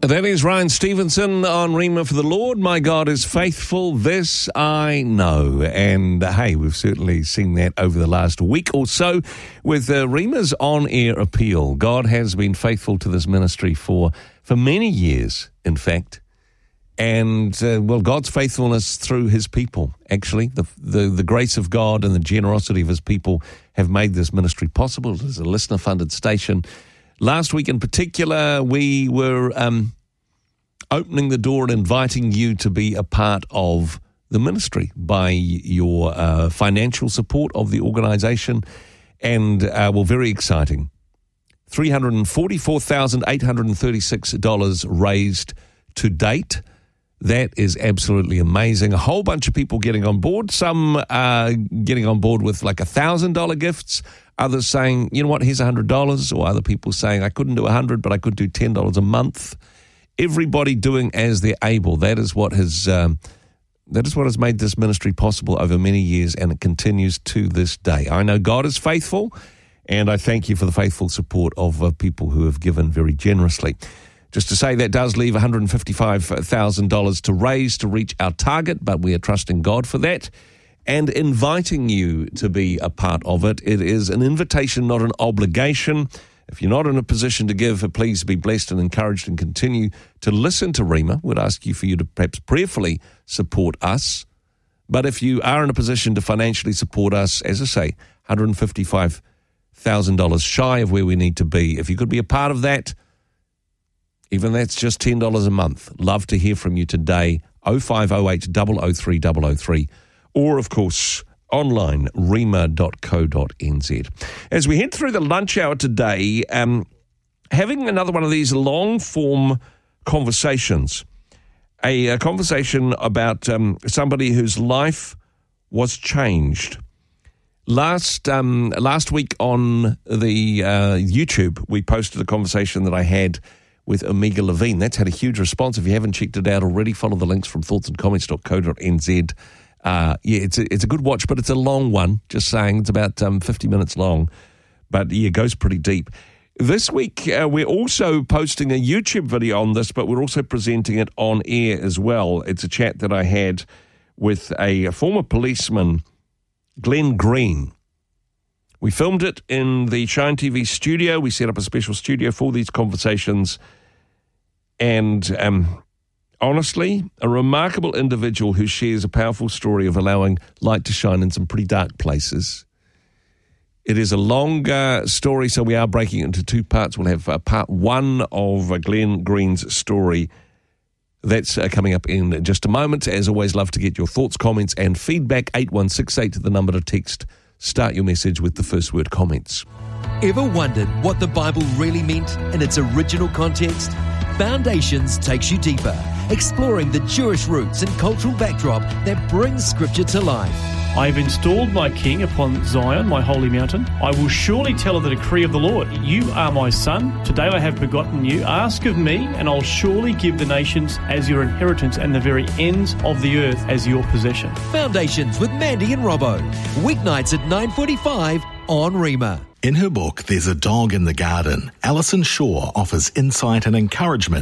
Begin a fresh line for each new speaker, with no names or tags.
That is Ryan Stevenson on Rhema for the Lord. My God is faithful, this I know. And hey, we've certainly seen that over the last week or so with Rhema's on-air appeal. God has been faithful to this ministry for many years, in fact. And, God's faithfulness through his people, actually. The grace of God and the generosity of his people have made this ministry possible. It is a listener-funded station. Last week in particular, we were opening the door and inviting you to be a part of the ministry by your financial support of the organisation. And, very exciting. $344,836 raised to date. That is absolutely amazing. A whole bunch of people getting on board. Some getting on board with like $1,000 gifts. Others saying, you know what, here's $100. Or other people saying, I couldn't do $100, but I could do $10 a month. Everybody doing as they're able. That is what has made this ministry possible over many years, and it continues to this day. I know God is faithful, and I thank you for the faithful support of people who have given very generously. Just to say, that does leave $155,000 to raise to reach our target, but we are trusting God for that and inviting you to be a part of it. It is an invitation, not an obligation. If you're not in a position to give, please be blessed and encouraged and continue to listen to Rhema. We'd ask you for you to perhaps prayerfully support us. But if you are in a position to financially support us, as I say, $155,000 shy of where we need to be. If you could be a part of that, even that's just $10 a month. Love to hear from you today, 0508 003 003, or, of course, online, rhema.co.nz. As we head through the lunch hour today, having another one of these long-form conversations, a conversation about somebody whose life was changed. Last week on the YouTube, we posted a conversation that I had with Omega Levine. That's had a huge response. If you haven't checked it out already, follow the links from thoughtsandcomments.co.nz. It's a good watch, but it's a long one. Just saying, it's about 50 minutes long. But it goes pretty deep. This week, we're also posting a YouTube video on this, but we're also presenting it on air as well. It's a chat that I had with a former policeman, Glenn Green. We filmed it in the Shine TV studio. We set up a special studio for these conversations. And honestly, a remarkable individual who shares a powerful story of allowing light to shine in some pretty dark places. It is a longer story, so we are breaking it into two parts. We'll have part one of Glenn Green's story. That's coming up in just a moment. As always, love to get your thoughts, comments, and feedback. 8168 to the number to text. Start your message with the first word comments.
Ever wondered what the Bible really meant in its original context? Foundations takes you deeper, exploring the Jewish roots and cultural backdrop that brings Scripture to life.
I have installed my king upon Zion, my holy mountain. I will surely tell of the decree of the Lord. You are my son. Today I have begotten you. Ask of me, and I'll surely give the nations as your inheritance and the very ends of the earth as your possession.
Foundations with Mandy and Robbo. Weeknights at 9:45 on Rhema.
In her book, There's a Dog in the Garden, Alison Shaw offers insight and encouragement